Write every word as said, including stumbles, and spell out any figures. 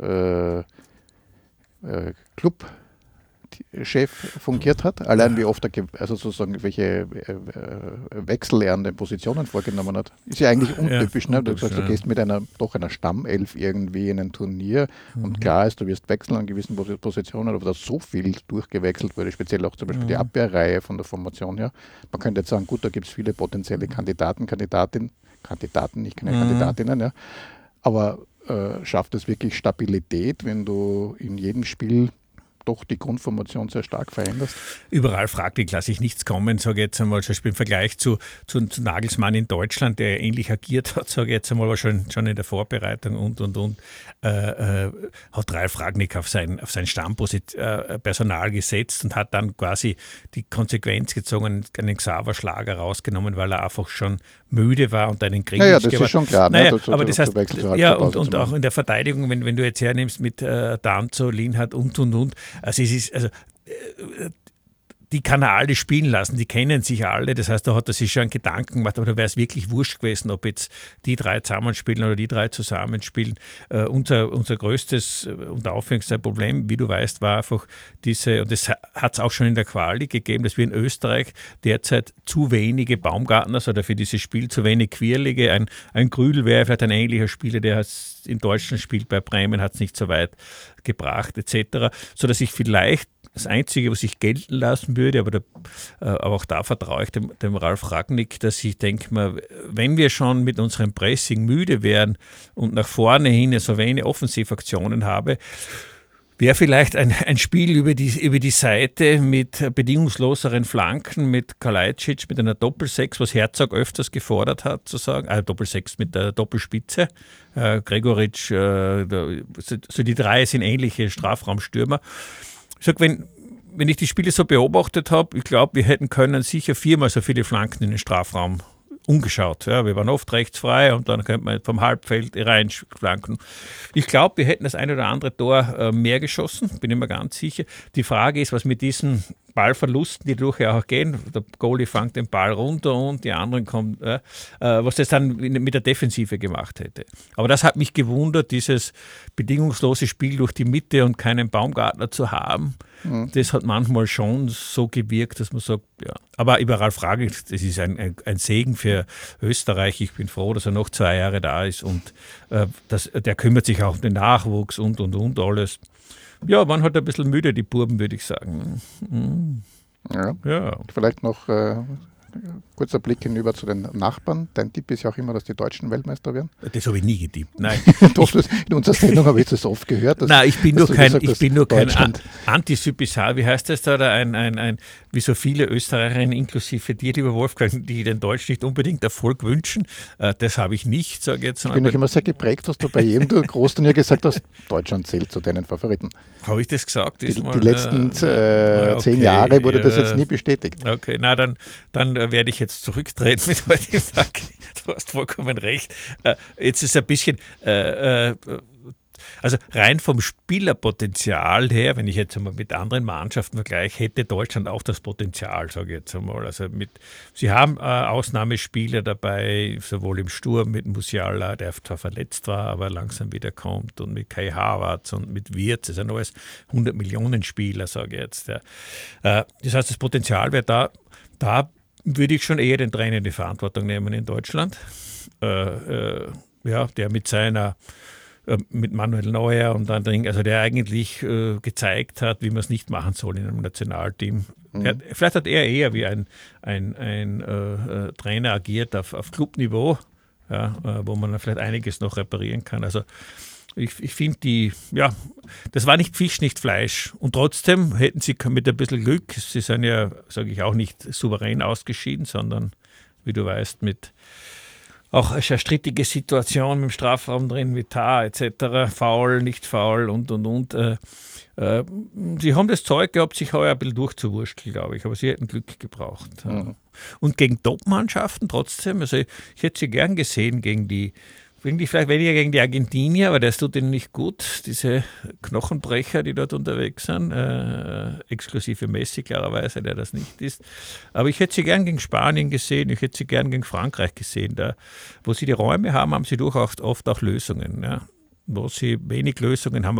äh, äh, Clubchef fungiert hat. Allein wie oft er, ge- also sozusagen welche äh, äh, Wechsel er an den Positionen vorgenommen hat. Ist ja eigentlich untypisch, Ja, ne? Du untypisch, sagst, du ja. gehst mit einer doch einer Stammelf irgendwie in ein Turnier und klar ist, du wirst wechseln an gewissen Posi- Positionen, aber da so viel durchgewechselt wurde, speziell auch zum Beispiel die Abwehrreihe von der Formation her. Man könnte jetzt sagen, gut, da gibt es viele potenzielle Kandidaten, Kandidatinnen, Kandidaten, nicht keine Mhm. Kandidatinnen, ja. Aber äh, schafft es wirklich Stabilität, wenn du in jedem Spiel doch die Grundformation sehr stark veränderst? Überall fraglich lasse ich nichts kommen, sage ich jetzt einmal, zum Beispiel im Vergleich zu, zu, zu Nagelsmann in Deutschland, der ähnlich agiert hat, sage ich jetzt einmal, war schon, schon in der Vorbereitung und, und, und, äh, äh, hat Ralf Rangnick auf sein, auf sein Stammpersonal gesetzt und hat dann quasi die Konsequenz gezogen, einen Xaver Schlager rausgenommen, weil er einfach schon müde war und einen Krieg Naja, das ist schon klar. Naja, Ne? Du, aber du, das du heißt, wechselst zur ja, Halbzeitpause und, zum und auch Abend. in der Verteidigung, wenn, wenn du jetzt hernimmst mit äh, Danzo, Linhardt und, und, und, also es ist, also äh, die kann er alle spielen lassen, die kennen sich alle, das heißt, da hat er sich schon Gedanken gemacht, aber da wäre es wirklich wurscht gewesen, ob jetzt die drei zusammenspielen oder die drei zusammenspielen. Äh, unser, unser größtes und aufwendigste Problem, wie du weißt, war einfach diese, und das hat es auch schon in der Quali gegeben, dass wir in Österreich derzeit zu wenige Baumgartners oder für dieses Spiel zu wenig Quirlige, ein, ein Grüdel wäre vielleicht ein ähnlicher Spieler, der hat's in Deutschland spielt, bei Bremen hat es nicht so weit gebracht et cetera, sodass ich vielleicht das Einzige, was ich gelten lassen würde, aber, da, aber auch da vertraue ich dem, dem Ralf Rangnick, dass ich denke mal, wenn wir schon mit unserem Pressing müde wären und nach vorne hin so wenig Offensivaktionen habe, wäre vielleicht ein, ein Spiel über die, über die Seite mit bedingungsloseren Flanken, mit Kalajdzic, mit einer Doppelsechs, was Herzog öfters gefordert hat, zu sagen, äh, Doppelsechs mit der Doppelspitze, äh, Gregoritsch, äh, so, so die drei sind ähnliche Strafraumstürmer. Ich sage, wenn, wenn ich die Spiele so beobachtet habe, ich glaube, wir hätten können sicher viermal so viele Flanken in den Strafraum umgeschaut. Ja, wir waren oft rechtsfrei und dann könnte man vom Halbfeld reinflanken. Ich glaube, wir hätten das ein oder andere Tor äh, mehr geschossen, bin ich mir ganz sicher. Die Frage ist, was mit diesen Ballverlusten, die durchaus auch gehen, der Goalie fängt den Ball runter und die anderen kommen, äh, äh, was das dann mit der Defensive gemacht hätte. Aber das hat mich gewundert, dieses bedingungslose Spiel durch die Mitte und keinen Baumgartner zu haben. Mhm. Das hat manchmal schon so gewirkt, dass man sagt, ja. Aber überall frage ich, das ist ein, ein, ein Segen für Österreich. Ich bin froh, dass er noch zwei Jahre da ist und äh, das, der kümmert sich auch um den Nachwuchs und, und, und alles. Ja, waren halt ein bisschen müde, die Burben, würde ich sagen. Mhm. Ja. Ja. Vielleicht noch äh, kurzer Blick hinüber zu den Nachbarn. Dein Tipp ist ja auch immer, dass die Deutschen Weltmeister werden. Das habe ich nie getippt, nein. Doch, das, in unserer Sendung habe ich das oft gehört. Dass, nein, ich bin nur kein, gesagt, ich bin nur kein Deutschland Antisypisal, wie heißt das da, oder ein, ein, ein, wie so viele Österreicherinnen, inklusive dir, lieber Wolfgang, die den Deutschen nicht unbedingt Erfolg wünschen. Äh, das habe ich nicht, sage ich jetzt mal. Ich bin euch immer sehr geprägt, dass du bei jedem Großturnier gesagt hast, Deutschland zählt zu deinen Favoriten. Habe ich das gesagt? Die, die letzten äh, okay, zehn Jahre wurde ja, das jetzt nie bestätigt. Okay, na dann, dann äh, werde ich jetzt zurücktreten mit heutigen Tag. Du hast vollkommen recht. Äh, jetzt ist ein bisschen, äh, äh, also rein vom Spielerpotenzial her, wenn ich jetzt einmal mit anderen Mannschaften vergleiche, hätte Deutschland auch das Potenzial, sage ich jetzt einmal. Also mit, sie haben äh, Ausnahmespieler dabei, sowohl im Sturm mit Musiala, der zwar verletzt war, aber langsam wieder kommt, und mit Kai Havertz und mit Wirtz, das sind alles hundert Millionen Spieler, sage ich jetzt. Ja. Äh, das heißt, das Potenzial wäre da, da würde ich schon eher den Trainer in die Verantwortung nehmen in Deutschland. Äh, äh, ja, der mit seiner, äh, mit Manuel Neuer und anderen, also der eigentlich äh, gezeigt hat, wie man es nicht machen soll in einem Nationalteam. Mhm. Der, vielleicht hat er eher wie ein, ein, ein äh, äh, Trainer agiert auf, auf Clubniveau, ja, äh, wo man dann vielleicht einiges noch reparieren kann. Also Ich, ich finde die, ja, das war nicht Fisch, nicht Fleisch. Und trotzdem hätten sie mit ein bisschen Glück, sie sind ja, sage ich auch, nicht souverän ausgeschieden, sondern, wie du weißt, mit auch eine strittige Situation mit dem Strafraum drin, mit Tar et cetera, faul, nicht faul und, und, und. Äh, äh, sie haben das Zeug gehabt, sich heuer ein bisschen durchzuwursteln, glaube ich, aber sie hätten Glück gebraucht. Mhm. Und gegen Top-Mannschaften trotzdem, also ich, ich hätte sie gern gesehen gegen die Vielleicht weniger gegen die Argentinier, aber das tut ihnen nicht gut. Diese Knochenbrecher, die dort unterwegs sind, äh, exklusive Messi klarerweise, der das nicht ist. Aber ich hätte sie gern gegen Spanien gesehen, ich hätte sie gern gegen Frankreich gesehen. Da, wo sie die Räume haben, haben sie durchaus oft auch Lösungen. Ja. Wo sie wenig Lösungen haben,